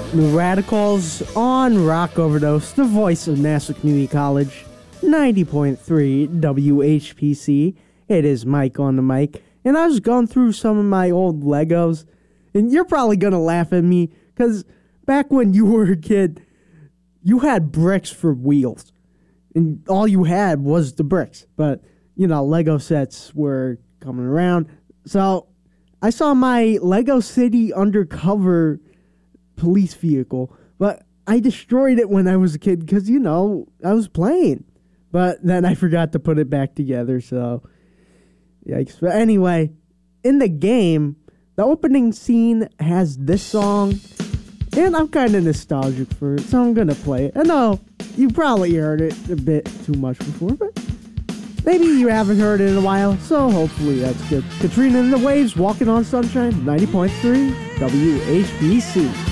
The Radicals on Rock Overdose, the voice of Nassau Community College, 90.3 WHPC. It is Mike on the mic, and I was going through some of my old Legos, and you're probably going to laugh at me, because back when you were a kid, you had bricks for wheels, and all you had was the bricks, but, you know, Lego sets were coming around, so I saw my Lego City Undercover police vehicle, but I destroyed it when I was a kid because, you know, I was playing, but then I forgot to put it back together, so yikes. But anyway, in the game, the opening scene has this song, and I'm kind of nostalgic for it, so I'm gonna play it. I know you probably heard it a bit too much before, but maybe you haven't heard it in a while, so hopefully that's good. Katrina and the Waves, Walking on Sunshine, 90.3 WHBC.